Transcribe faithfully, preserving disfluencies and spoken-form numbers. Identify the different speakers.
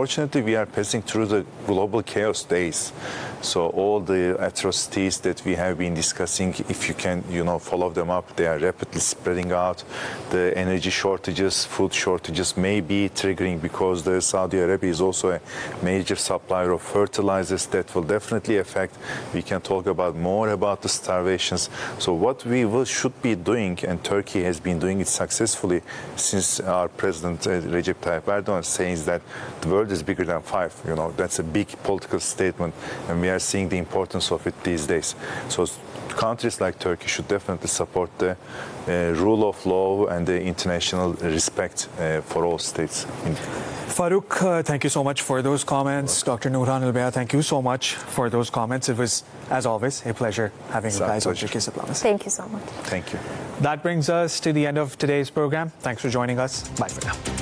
Speaker 1: unfortunately, we are passing through the global chaos days. So all the atrocities that we have been discussing, if you can, you know, follow them up, they are rapidly spreading out. The energy shortages, food shortages may be triggering because the Saudi Arabia is also a major supplier of fertilizers that will definitely affect. We can talk about more about the starvations. So what we will, should be doing, and Turkey has been doing it successfully since our president uh, Recep Tayyip Erdogan says that the world is bigger than five. You know, that's a big political statement, and we are seeing the importance of it these days. So countries like Turkey should definitely support the uh, rule of law and the international respect uh, for all states.
Speaker 2: Farooq, uh, thank you so much for those comments. Doctor Nourhan Al-Baya, thank you so much for those comments. It was, as always, a pleasure having you guys on Turkish Diplomacy.
Speaker 3: Thank you so much.
Speaker 1: Thank you.
Speaker 2: That brings us to the end of today's program. Thanks for joining us. Bye for now.